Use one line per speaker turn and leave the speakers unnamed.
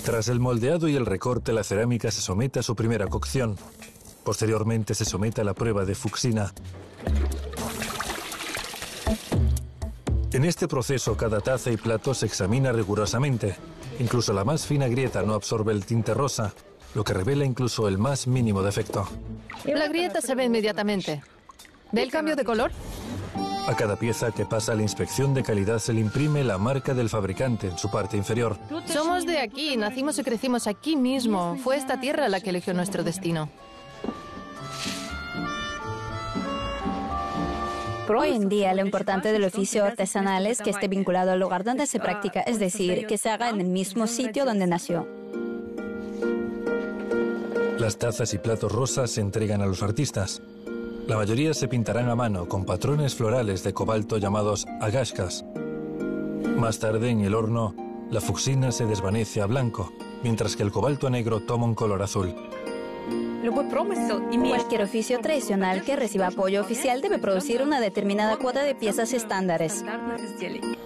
Tras el moldeado y el recorte, la cerámica se somete a su primera cocción. Posteriormente se somete a la prueba de fucsina. En este proceso, cada taza y plato se examina rigurosamente. Incluso la más fina grieta no absorbe el tinte rosa, lo que revela incluso el más mínimo defecto.
La grieta se ve inmediatamente. ¿Ve el cambio de color?
A cada pieza que pasa a la inspección de calidad se le imprime la marca del fabricante en su parte inferior.
Somos de aquí, nacimos y crecimos aquí mismo. Fue esta tierra la que eligió nuestro destino.
Hoy en día, lo importante del oficio artesanal es que esté vinculado al lugar donde se practica, es decir, que se haga en el mismo sitio donde nació.
Las tazas y platos rosas se entregan a los artistas. La mayoría se pintarán a mano con patrones florales de cobalto llamados agashkas. Más tarde, en el horno, la fucsina se desvanece a blanco, mientras que el cobalto negro toma un color azul.
Cualquier oficio tradicional que reciba apoyo oficial debe producir una determinada cuota de piezas estándares.